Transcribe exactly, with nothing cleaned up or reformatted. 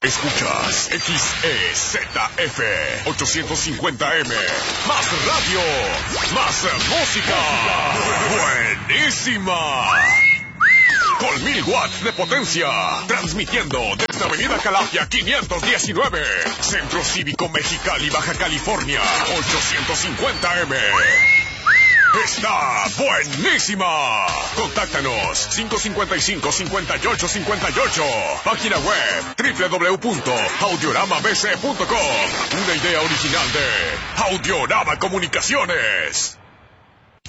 Escuchas X E Z F ochocientos cincuenta M. Más radio, más música. Buenísima. Con mil watts de potencia. Transmitiendo desde Avenida Calafia quinientos diecinueve. Centro Cívico Mexicali, Baja California. ochocientos cincuenta M. Está buenísima. Contáctanos cinco cinco cinco, cincuenta y ocho cincuenta y ocho. Página web doble u doble u doble u punto audiorama b c punto com. Una idea original de Audiorama Comunicaciones.